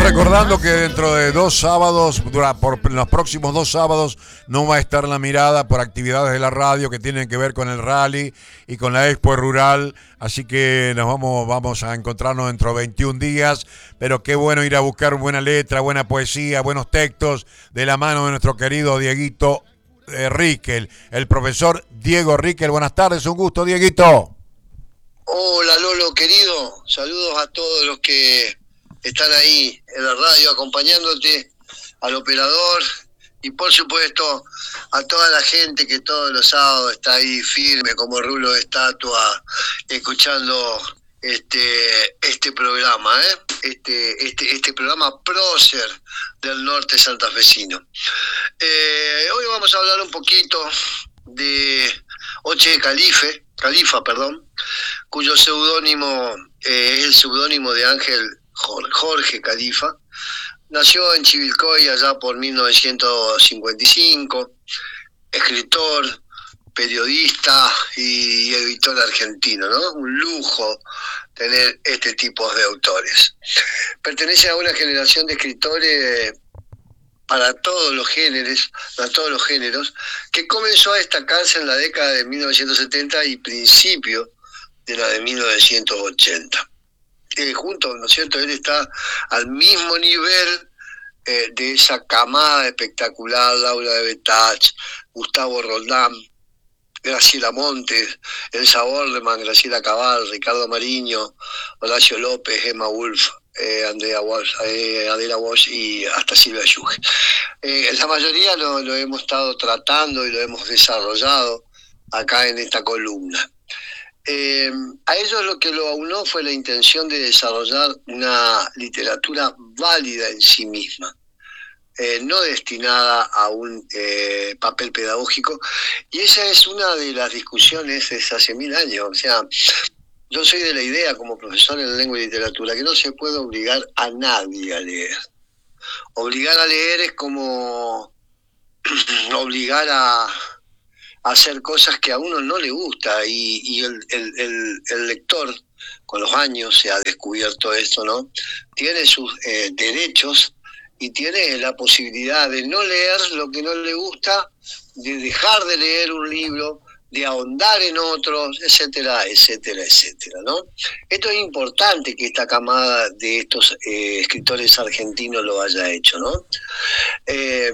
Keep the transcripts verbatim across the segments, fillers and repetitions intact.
recordando que dentro de dos sábados, por los próximos dos sábados, no va a estar La Mirada por actividades de la radio que tienen que ver con el rally y con la Expo Rural. Así que nos vamos, vamos a encontrarnos dentro de veintiún días. Pero qué bueno ir a buscar buena letra, buena poesía, buenos textos de la mano de nuestro querido Dieguito eh, Riquel, el profesor Diego Riquel. Buenas tardes, un gusto, Dieguito. Hola Lolo, querido. Saludos a todos los que están ahí en la radio acompañándote, al operador y por supuesto a toda la gente que todos los sábados está ahí firme como rulo de estatua escuchando este este programa, ¿eh? este este este programa prócer del norte santafesino. Eh, hoy vamos a hablar un poquito de Oche Calife, Califa, perdón, cuyo seudónimo eh, es el seudónimo de Ángel Jorge Califa. Nació en Chivilcoy allá por mil novecientos cincuenta y cinco, escritor, periodista y editor argentino, ¿no? Un lujo tener este tipo de autores. Pertenece a una generación de escritores para todos los géneros, para todos los géneros, que comenzó a destacarse en la década de mil novecientos setenta y principio de la de mil novecientos ochenta. Eh, junto, ¿no es cierto? Él está al mismo nivel eh, de esa camada espectacular, Laura de Betach, Gustavo Roldán, Graciela Montes, Elsa Bordeman, Graciela Cabal, Ricardo Mariño, Horacio López, Emma Wolf, eh, Andrea Walsh, eh, Adela Walsh y hasta Silvia Yuge. Eh, la mayoría lo, lo hemos estado tratando y lo hemos desarrollado acá en esta columna. Eh, a ellos lo que lo aunó fue la intención de desarrollar una literatura válida en sí misma, eh, no destinada a un eh, papel pedagógico, y esa es una de las discusiones desde hace mil años. O sea, yo soy de la idea como profesor en lengua y literatura que no se puede obligar a nadie a leer. Obligar a leer es como obligar a hacer cosas que a uno no le gusta, y, y el, el, el, el lector, con los años se ha descubierto esto, ¿no? Tiene sus eh, derechos y tiene la posibilidad de no leer lo que no le gusta, de dejar de leer un libro, de ahondar en otros, etcétera, etcétera, etcétera, ¿no? Esto es importante que esta camada de estos eh, escritores argentinos lo haya hecho, ¿no? Eh,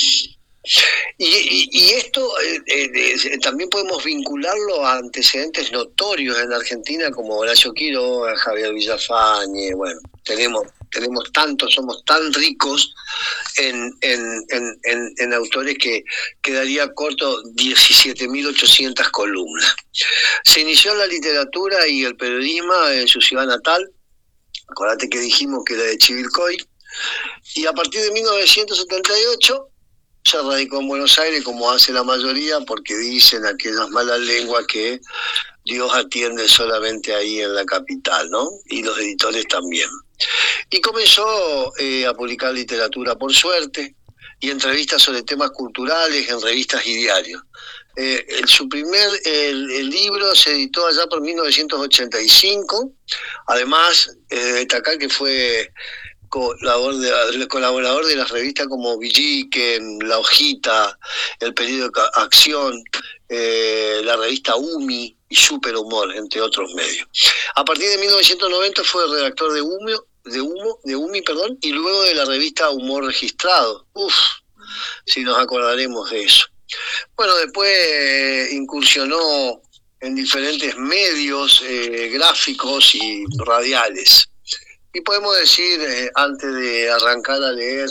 Y, y, y esto eh, eh, también podemos vincularlo a antecedentes notorios en Argentina como Horacio Quiroga, Javier Villafañe. Bueno, tenemos tenemos tantos, somos tan ricos en en, en, en, en autores que quedaría corto diecisiete mil ochocientas columnas. Se inició en la literatura y el periodismo en su ciudad natal, acordate que dijimos que era de Chivilcoy, y a partir de mil novecientos setenta y ocho se radicó en Buenos Aires, como hace la mayoría, porque dicen aquellas malas lenguas que Dios atiende solamente ahí en la capital, ¿no? Y los editores también. Y comenzó eh, a publicar literatura por suerte y entrevistas sobre temas culturales en revistas y diarios. Eh, el, su primer el, el libro se editó allá por mil novecientos ochenta y cinco. Además, eh, destacar que fue Colaborador de, colaborador de las revistas como Villique, La Hojita, el periódico Acción, eh, la revista UMI y Super Humor, entre otros medios. A partir de mil novecientos noventa fue redactor de UMI, de Humo, de UMI, perdón, y luego de la revista Humor Registrado. Uf, si nos acordaremos de eso. Bueno, después eh, incursionó en diferentes medios eh, gráficos y radiales. Y podemos decir, eh, antes de arrancar a leer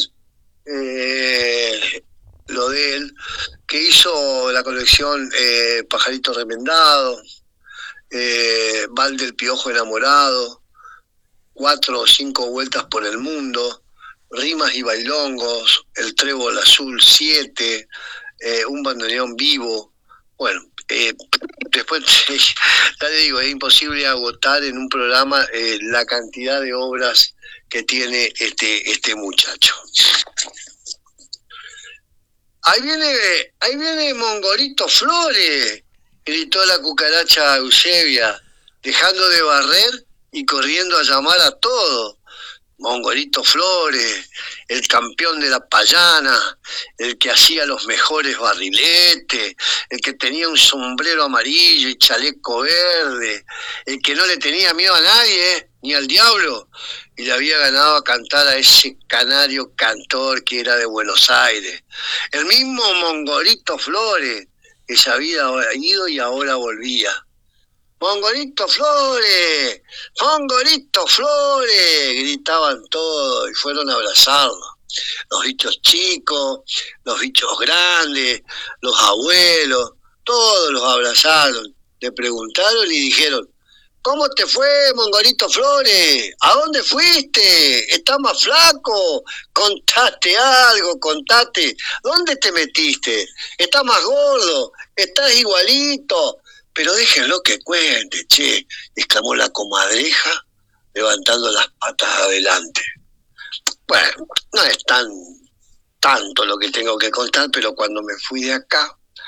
eh, lo de él, que hizo la colección eh, Pajarito Remendado, eh, Val del Piojo Enamorado, Cuatro o Cinco Vueltas por el Mundo, Rimas y Bailongos, El Trébol Azul siete, eh, Un Bandoneón Vivo. Bueno, eh, después ya le digo, es imposible agotar en un programa eh, la cantidad de obras que tiene este este muchacho. Ahí viene, ahí viene Mongorito Flores, gritó la cucaracha Eusebia, dejando de barrer y corriendo a llamar a todos. Mongolito Flores, el campeón de la payana, el que hacía los mejores barriletes, el que tenía un sombrero amarillo y chaleco verde, el que no le tenía miedo a nadie, ¿eh? Ni al diablo, y le había ganado a cantar a ese canario cantor que era de Buenos Aires. El mismo Mongolito Flores, que se había ido y ahora volvía. ¡Mongolito Flores! ¡Mongolito Flores! Gritaban todos y fueron a abrazarlo. Los bichos chicos, los bichos grandes, los abuelos, todos los abrazaron. Le preguntaron y dijeron: ¿cómo te fue, Mongolito Flores? ¿A dónde fuiste? ¿Estás más flaco? Contate algo, contate. ¿Dónde te metiste? ¿Estás más gordo? ¿Estás igualito? Pero déjenlo que cuente, che, exclamó la comadreja, levantando las patas adelante. Bueno, no es tan tanto lo que tengo que contar, pero cuando me fui de acá,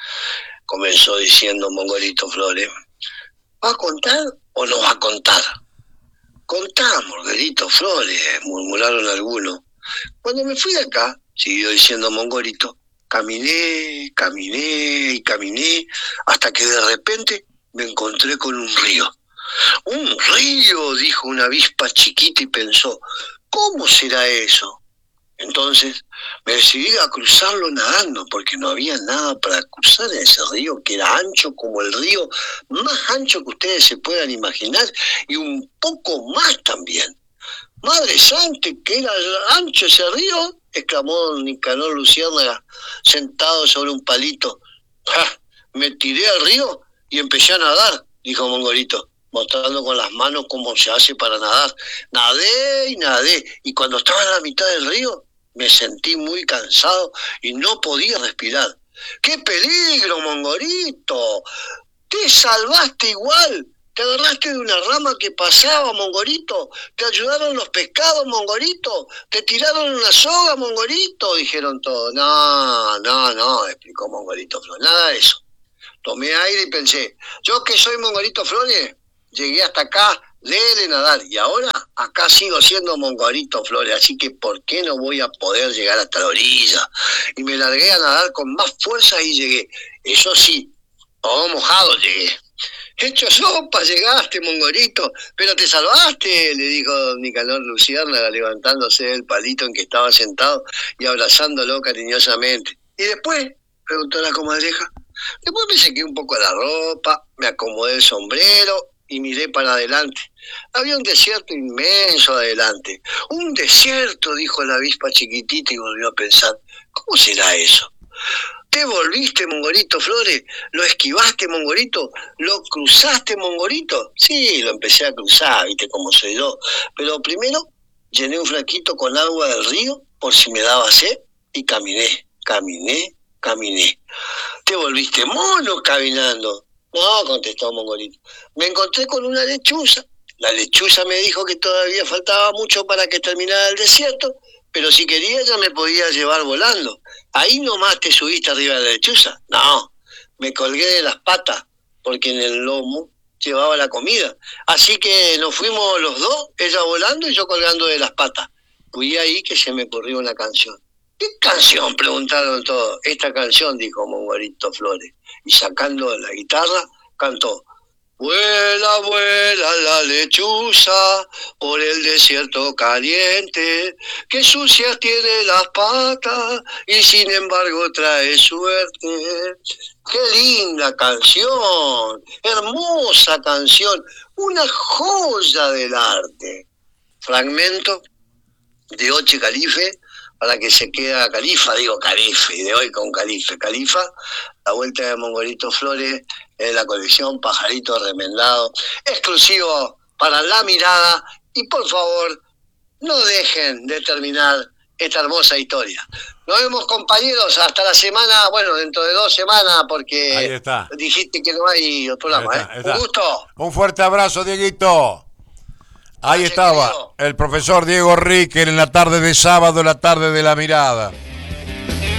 comenzó diciendo Mongolito Flores: ¿va a contar o no va a contar? Contá, Mongolito Flores, murmuraron algunos. Cuando me fui de acá, siguió diciendo Mongolito, caminé, caminé y caminé, hasta que de repente me encontré con un río. ¡Un río!, dijo una avispa chiquita y pensó, ¿cómo será eso? Entonces me decidí a cruzarlo nadando, porque no había nada para cruzar en ese río, que era ancho como el río más ancho que ustedes se puedan imaginar, y un poco más también. ¡Madre santa, que era ancho ese río!, exclamó Nicanor Luciérnaga, sentado sobre un palito. ¡Ja! Me tiré al río y empecé a nadar, dijo Mongolito, mostrando con las manos cómo se hace para nadar. Nadé y nadé, y cuando estaba en la mitad del río, me sentí muy cansado y no podía respirar. ¡Qué peligro, Mongolito! ¡Te salvaste igual! ¿Te agarraste de una rama que pasaba, Mongolito? ¿Te ayudaron los pescados, Mongolito? ¿Te tiraron una soga, Mongolito? Dijeron todos. No, no, no, explicó Mongolito Flores. Nada de eso. Tomé aire y pensé, yo que soy Mongolito Flores, llegué hasta acá, de nadar, y ahora acá sigo siendo Mongolito Flores, así que ¿por qué no voy a poder llegar hasta la orilla? Y me largué a nadar con más fuerza y llegué. Eso sí, todo mojado llegué. Hecho sopa llegaste, Mongolito, pero te salvaste, le dijo Nicanor Luciérnaga, levantándose del palito en que estaba sentado y abrazándolo cariñosamente. ¿Y después?, preguntó la comadreja. Después me sequé un poco la ropa, me acomodé el sombrero y miré para adelante. Había un desierto inmenso adelante. Un desierto, dijo la avispa chiquitita y volvió a pensar, ¿cómo será eso? ¿Te volviste, Mongolito Flores? ¿Lo esquivaste, Mongolito? ¿Lo cruzaste, Mongolito? Sí, lo empecé a cruzar, viste cómo soy yo. Pero primero llené un frasquito con agua del río por si me daba sed y caminé, caminé, caminé. ¿Te volviste mono caminando? No, contestó Mongolito. Me encontré con una lechuza. La lechuza me dijo que todavía faltaba mucho para que terminara el desierto, pero si quería ya me podía llevar volando. Ahí nomás te subiste arriba de la lechuza. No, me colgué de las patas, porque en el lomo llevaba la comida. Así que nos fuimos los dos, ella volando y yo colgando de las patas. Fui ahí que se me ocurrió una canción. ¿Qué canción?, preguntaron todos. Esta canción, dijo Mongolito Flores, y sacando la guitarra, cantó. Vuela, vuela la lechuza por el desierto caliente, que sucias tiene las patas y sin embargo trae suerte. ¡Qué linda canción! ¡Hermosa canción! ¡Una joya del arte! Fragmento de Oche Calife, para que se queda Califa, digo Calife, de hoy con Calife. Califa, la vuelta de Mongolito Flores en la colección Pajarito Remendado, exclusivo para La Mirada, y por favor, no dejen de terminar esta hermosa historia. Nos vemos, compañeros, hasta la semana, bueno, dentro de dos semanas, porque ahí está. Dijiste que no hay programa, Ahí está, ahí ¿eh? está. Un gusto. Un fuerte abrazo, Dieguito. Ahí Gracias, estaba querido. el profesor Diego Riquer en la tarde de sábado, la tarde de La Mirada.